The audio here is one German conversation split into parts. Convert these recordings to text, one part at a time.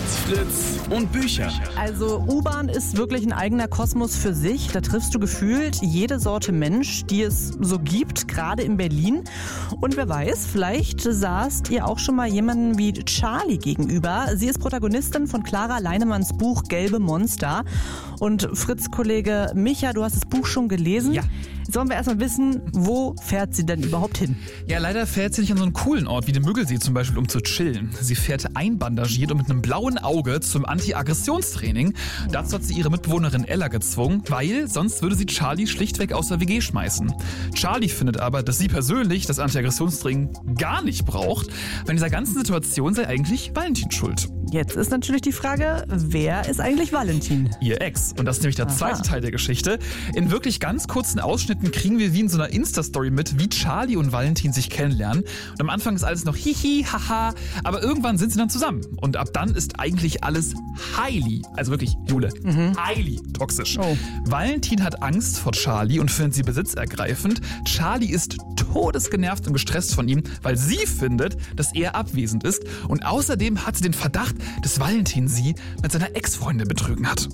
Fritz und Bücher. Also U-Bahn ist wirklich ein eigener Kosmos für sich. Da triffst du gefühlt jede Sorte Mensch, die es so gibt, gerade in Berlin. Und wer weiß, vielleicht saßt ihr auch schon mal jemanden wie Charlie gegenüber. Sie ist Protagonistin von Clara Leinemanns Buch Gelbe Monster. Und Fritz-Kollege Micha, du hast das Buch schon gelesen. Ja. Jetzt wollen wir erstmal wissen, wo fährt sie denn überhaupt hin? Ja, leider fährt sie nicht an so einen coolen Ort wie den Müggelsee zum Beispiel, um zu chillen. Sie fährt einbandagiert und mit einem blauen Auge zum Anti-Aggressionstraining. Dazu hat sie ihre Mitbewohnerin Ella gezwungen, weil sonst würde sie Charlie schlichtweg aus der WG schmeißen. Charlie findet aber, dass sie persönlich das Anti-Aggressionstraining gar nicht braucht. Weil in dieser ganzen Situation sei eigentlich Valentin schuld. Jetzt ist natürlich die Frage, wer ist eigentlich Valentin? Ihr Ex. Und das ist nämlich der zweite Teil der Geschichte. In wirklich ganz kurzen Ausschnitten kriegen wir wie in so einer Insta-Story mit, wie Charlie und Valentin sich kennenlernen. Und am Anfang ist alles noch hihi, haha, aber irgendwann sind sie dann zusammen. Und ab dann ist eigentlich alles highly, also wirklich, Jule, highly toxisch. Oh. Valentin hat Angst vor Charlie und findet sie besitzergreifend. Charlie ist todesgenervt und gestresst von ihm, weil sie findet, dass er abwesend ist. Und außerdem hat sie den Verdacht, dass Valentin sie mit seiner Ex-Freundin betrogen hat.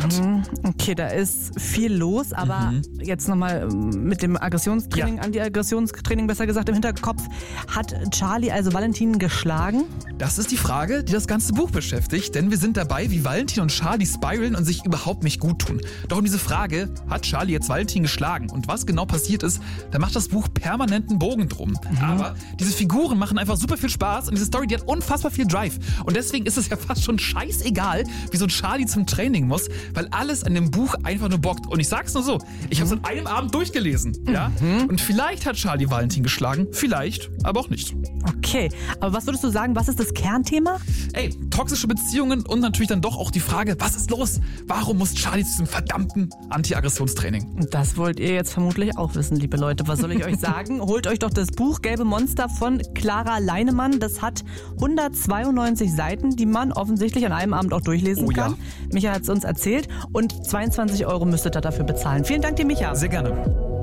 Okay, da ist viel los, aber jetzt nochmal mit dem Aggressionstraining, Anti-Aggressionstraining besser gesagt im Hinterkopf. Hat Charlie also Valentin geschlagen? Das ist die Frage, die das ganze Buch beschäftigt, denn wir sind dabei, wie Valentin und Charlie spiralen und sich überhaupt nicht gut tun. Doch um diese Frage, hat Charlie jetzt Valentin geschlagen und was genau passiert ist, da macht das Buch permanenten Bogen drum. Aber diese Figuren machen einfach super viel Spaß und diese Story, die hat unfassbar viel Drive. Und deswegen ist es ja fast schon scheißegal, wieso Charlie zum Training muss, weil alles an dem Buch einfach nur bockt. Und ich sag's nur so, ich hab's an einem Abend durchgelesen. Ja? Und vielleicht hat Charlie Valentin geschlagen, vielleicht, aber auch nicht. Okay, aber was würdest du sagen, was ist das Kernthema? Ey, toxische Beziehungen und natürlich dann doch auch die Frage, was ist los? Warum muss Charlie zu diesem verdammten Anti-Aggressionstraining? Das wollt ihr jetzt vermutlich auch wissen, liebe Leute. Was soll ich euch sagen? Holt euch doch das Buch Gelbe Monster von Clara Leinemann. Das hat 192 Seiten, die man offensichtlich an einem Abend auch durchlesen kann. Micha hat es uns erzählt und 22 € müsstet ihr dafür bezahlen. Vielen Dank dir, Micha. Sehr gerne.